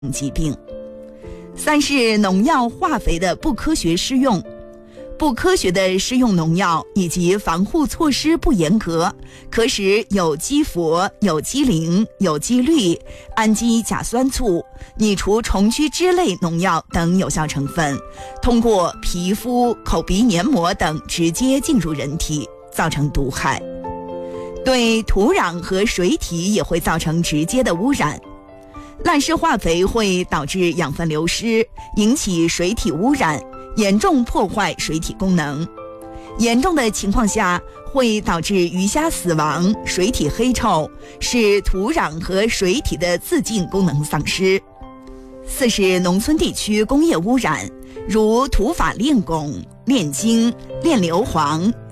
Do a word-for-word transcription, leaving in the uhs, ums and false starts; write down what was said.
疾病。三是农药化肥的不科学施用。不科学的施用农药以及防护措施不严格，可使有机氟、有机磷、有机氯、氨基甲酸醋、拟除虫驱之类农药等有效成分，通过皮肤、口鼻黏膜等直接进入人体，造成毒害。对土壤和水体也会造成直接的污染。滥施化肥会导致养分流失，引起水体污染，严重破坏水体功能。严重的情况下会导致鱼虾死亡，水体黑臭，使土壤和水体的自净功能丧失。四是农村地区工业污染，如土法炼汞、炼金、炼硫磺、